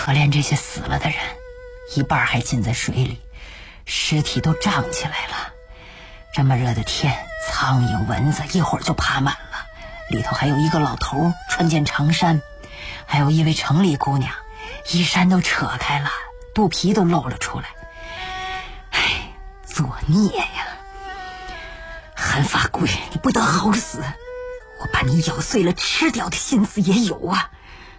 可怜这些死了的人，一半还浸在水里，尸体都胀起来了。这么热的天，苍蝇蚊子一会儿就爬满了，里头还有一个老头穿件长衫，还有一位城里姑娘，衣衫都扯开了，肚皮都露了出来。哎，作孽呀！韩法贵，你不得好死，我把你咬碎了吃掉的心思也有啊。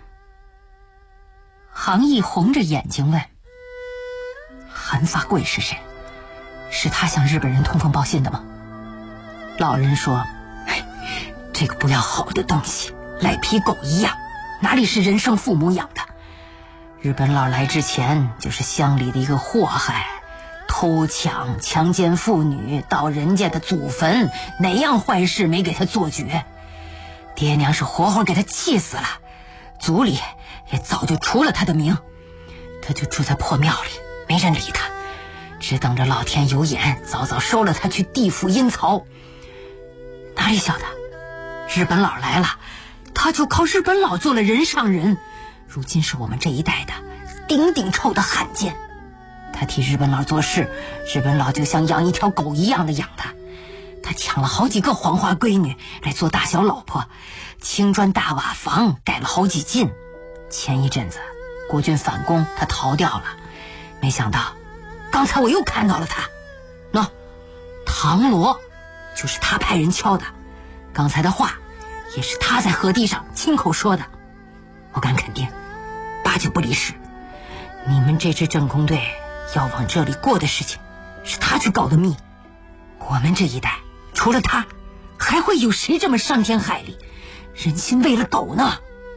杭义红着眼睛问：韩法贵是谁？是他向日本人通风报信的吗？老人说：这个不要好的东西，赖皮狗一样，哪里是人生父母养的？日本佬来之前就是乡里的一个祸害，偷抢强奸妇女，到人家的祖坟，哪样坏事没给他做绝？爹娘是活活给他气死了，族里也早就除了他的名，他就住在破庙里，没人理他，只等着老天有眼，早早收了他去地府阴曹。哪里晓得日本佬来了，他就靠日本佬做了人上人，如今是我们这一代的顶顶臭的汉奸。他替日本佬做事，日本佬就像养一条狗一样的养他。他抢了好几个黄花闺女来做大小老婆，青砖大瓦房盖了好几进。前一阵子国军反攻，他逃掉了，没想到刚才我又看到了他。唐锣就是他派人敲的，刚才的话也是他在河堤上亲口说的。我敢肯定8九不离10，你们这支政工队要往这里过的事情是他去搞的密。我们这一代除了他，还会有谁这么伤天害理，人心喂了狗呢？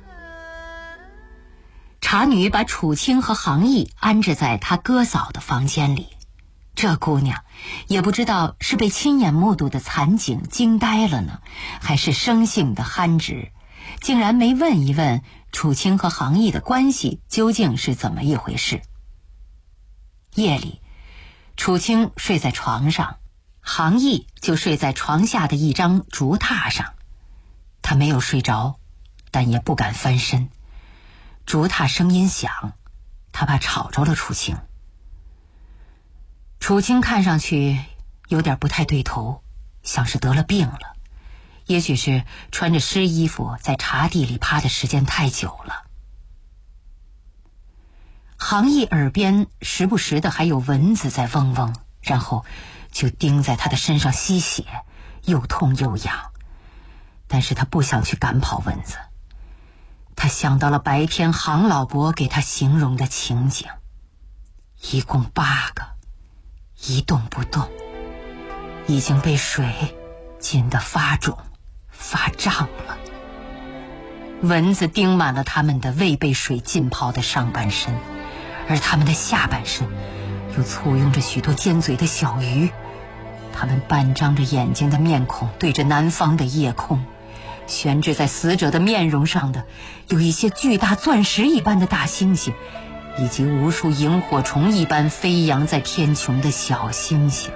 茶女把楚清和杭义安置在她哥嫂的房间里，这姑娘也不知道是被亲眼目睹的惨景惊呆了呢，还是生性的憨直，竟然没问一问楚清和杭义的关系究竟是怎么一回事。夜里，楚清睡在床上，杭义就睡在床下的一张竹榻上。他没有睡着，但也不敢翻身。竹榻声音响，他怕吵着了楚清。楚清看上去有点不太对头，像是得了病了，也许是穿着湿衣服在茶地里趴的时间太久了。杭义耳边时不时的还有蚊子在嗡嗡，然后就叮在他的身上吸血，又痛又痒，但是他不想去赶跑蚊子。他想到了白天杭老伯给他形容的情景，一共8个，一动不动，已经被水浸得发肿发胀了。蚊子叮满了他们的未被水浸泡的上半身，而他们的下半身又簇拥着许多尖嘴的小鱼，他们半张着眼睛的面孔对着南方的夜空，悬置在死者的面容上的有一些巨大钻石一般的大猩猩，以及无数萤火虫一般飞扬在天穹的小星星。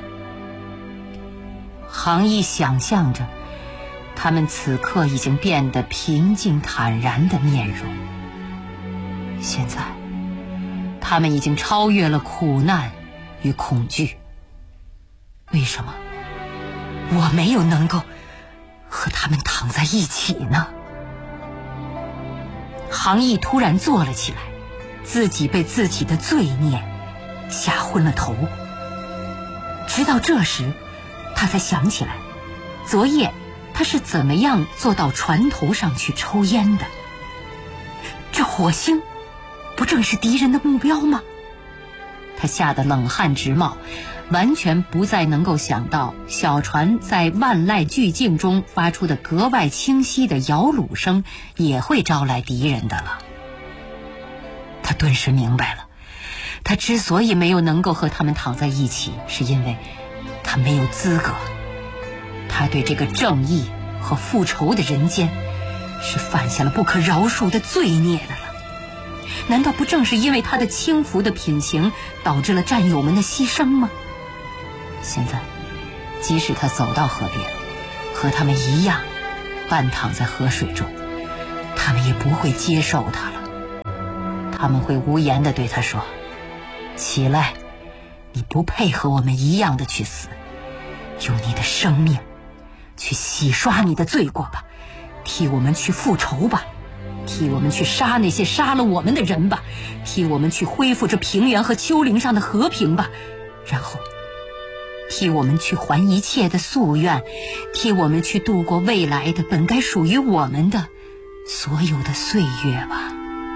杭义想象着他们此刻已经变得平静坦然的面容，现在他们已经超越了苦难与恐惧。为什么我没有能够和他们躺在一起呢？杭义突然坐了起来，自己被自己的罪孽吓昏了头。直到这时他才想起来，昨夜他是怎么样坐到船头上去抽烟的。这火星不正是敌人的目标吗？他吓得冷汗直冒，完全不再能够想到小船在万籁俱静中发出的格外清晰的摇橹声也会招来敌人的了。他顿时明白了，他之所以没有能够和他们躺在一起，是因为他没有资格。他对这个正义和复仇的人间是犯下了不可饶恕的罪孽的了。难道不正是因为他的轻浮的品行导致了战友们的牺牲吗？现在即使他走到河边，和他们一样半躺在河水中，他们也不会接受他了。 他们会无言地对他说：起来，你不配和我们一样的去死，用你的生命去洗刷你的罪过吧，替我们去复仇吧，替我们去杀那些杀了我们的人吧，替我们去恢复这平原和丘陵上的和平吧，然后替我们去还一切的夙愿，替我们去度过未来的本该属于我们的所有的岁月吧。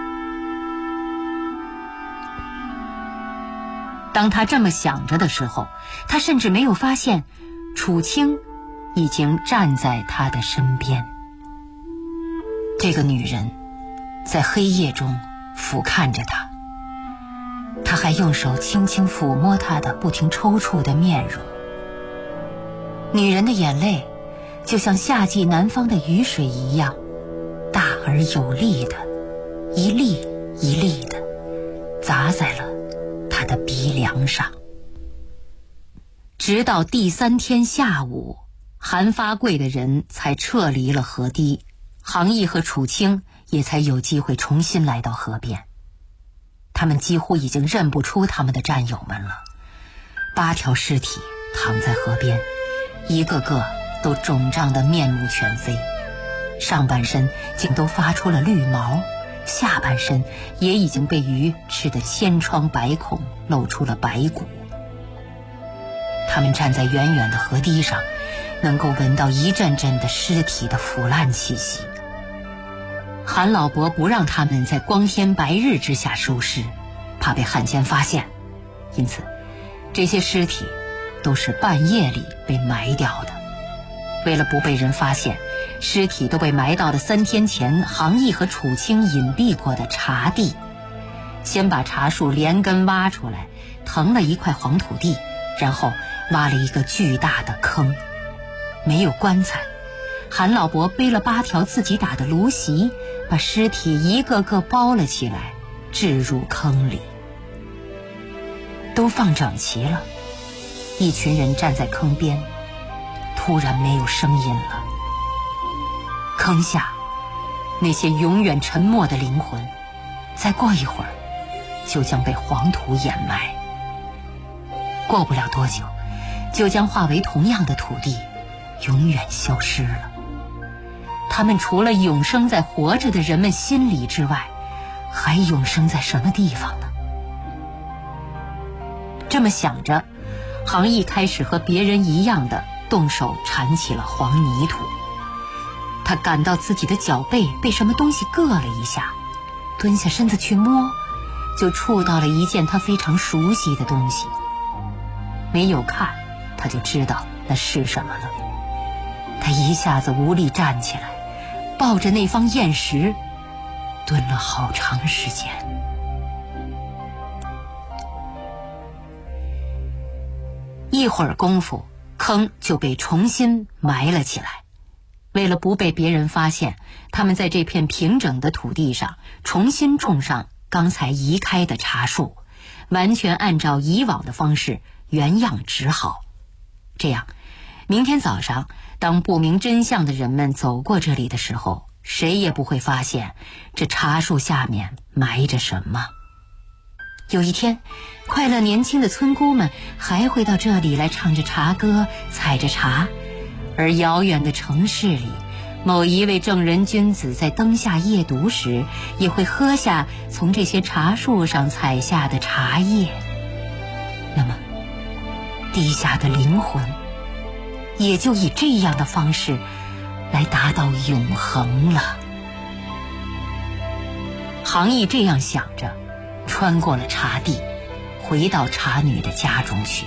当他这么想着的时候，他甚至没有发现楚清已经站在他的身边。这个女人在黑夜中俯瞰着他，他还用手轻轻抚摸她的不停抽搐的面容。女人的眼泪就像夏季南方的雨水一样，大而有力的，一粒一粒的砸在了他的鼻梁上。直到第3天下午，韩发贵的人才撤离了河堤，杭义和楚清也才有机会重新来到河边。他们几乎已经认不出他们的战友们了。8条尸体躺在河边，一个个都肿胀得面目全非，上半身竟都发出了绿毛，下半身也已经被鱼吃得千疮百孔，露出了白骨。他们站在远远的河堤上，能够闻到一阵阵的尸体的腐烂气息。韩老伯不让他们在光天白日之下收尸，怕被汉奸发现，因此这些尸体都是半夜里被埋掉的。为了不被人发现，尸体都被埋到了3天前杭义和楚清隐蔽过的茶地。先把茶树连根挖出来，腾了一块黄土地，然后挖了一个巨大的坑。没有棺材，韩老伯背了8条自己打的芦席，把尸体一个个包了起来，置入坑里。都放整齐了，一群人站在坑边，突然没有声音了。坑下那些永远沉默的灵魂，再过一会儿就将被黄土掩埋，过不了多久就将化为同样的土地，永远消失了。他们除了永生在活着的人们心里之外，还永生在什么地方呢？这么想着，杭义开始和别人一样的动手铲起了黄泥土。他感到自己的脚背被什么东西硌了一下，蹲下身子去摸，就触到了一件他非常熟悉的东西。没有看，他就知道那是什么了。他一下子无力站起来，抱着那方砚石蹲了好长时间。一会儿功夫，坑就被重新埋了起来。为了不被别人发现，他们在这片平整的土地上重新种上刚才移开的茶树，完全按照以往的方式原样植好。这样，明天早上当不明真相的人们走过这里的时候，谁也不会发现这茶树下面埋着什么。有一天，快乐年轻的村姑们还会到这里来唱着茶歌，采着茶，而遥远的城市里，某一位正人君子在灯下夜读时，也会喝下从这些茶树上采下的茶叶。那么，地下的灵魂也就以这样的方式来达到永恒了。杭义这样想着，穿过了茶地，回到茶女的家中去。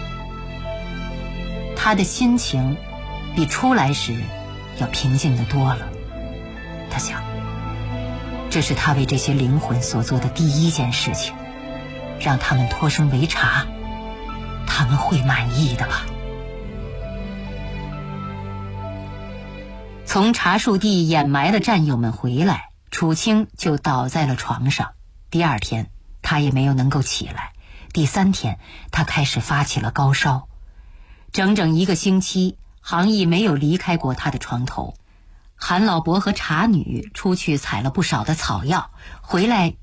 他的心情比出来时要平静得多了。他想，这是他为这些灵魂所做的第一件事情，让他们脱身为茶，他们会满意的吧。从茶树地掩埋了战友们回来，楚清就倒在了床上。第2天他也没有能够起来，第3天他开始发起了高烧。整整1个星期，杭义没有离开过他的床头。韩老伯和茶女出去采了不少的草药，回来